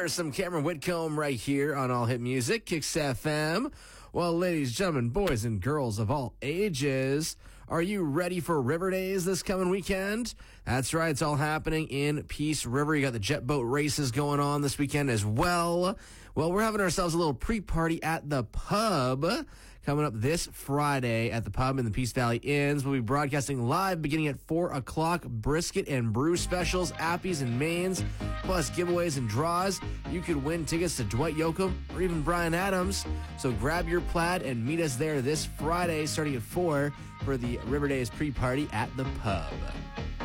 There's some Cameron Whitcomb right here on All Hit Music, Kicks FM. Well, ladies, gentlemen, boys, and girls of all ages, are you ready for River Days this coming weekend? That's right, it's all happening in Peace River. You got the jet boat races going on this weekend as well. Well, we're having ourselves a little pre-party at the pub coming up this Friday at the pub in the Peace Valley Inns. We'll be broadcasting live beginning at 4 o'clock. Brisket and brew specials, appies and mains, plus giveaways and draws. You could win tickets to Dwight Yoakam or even Bryan Adams. So grab your plaid and meet us there this Friday starting at 4 for the River Days pre-party at the pub.